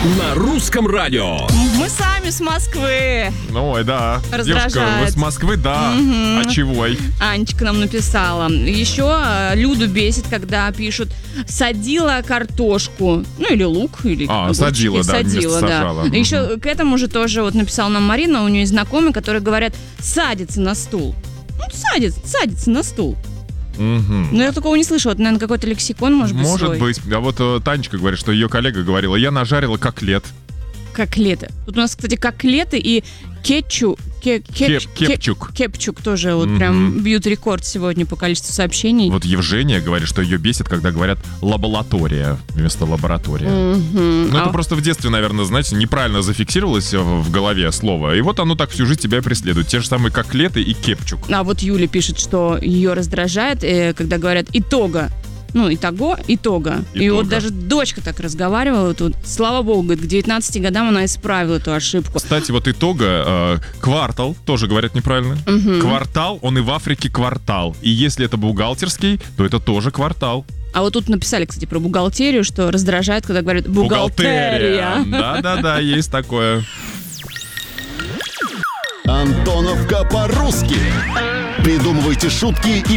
На русском радио. Мы сами с Москвы. Ой, да. Раздражает. Девушка, вы с Москвы, да. А чего? Анечка нам написала. Еще Люду бесит, когда пишут «садила картошку». Ну, или лук, или огурчики. Садила, да, вместо Садила, да. сажала. Еще к этому же тоже вот написала нам Марина, у нее есть знакомые, которые говорят «садится на стул». Ну, садится на стул. Но я такого не слышала. Это, наверное, какой-то лексикон, может быть, Может свой. быть. А вот Танечка говорит, что ее коллега говорила, я нажарила котлет. Котлеты. Тут у нас, кстати, котлеты и кепчук тоже вот прям бьют рекорд сегодня по количеству сообщений. Вот Евгения говорит, что ее бесит, когда говорят лаборатория вместо лаборатория. Ну, это просто в детстве, наверное, знаете, неправильно зафиксировалось в голове слово. И вот оно так всю жизнь тебя преследует. Те же самые котлеты и кепчук. А вот Юля пишет, что ее раздражает, когда говорят «итога». Ну, итого. И вот даже дочка так разговаривала тут. Слава богу, говорит, к 19 годам она исправила эту ошибку. Кстати, вот итога, квартал, тоже говорят неправильно. Квартал, он и в Африке квартал. И если это бухгалтерский, то это тоже квартал. А вот тут написали, кстати, про бухгалтерию, что раздражает, когда говорят «бухгалтерия». Да-да-да, есть такое. Антоновка по-русски. Придумывайте шутки и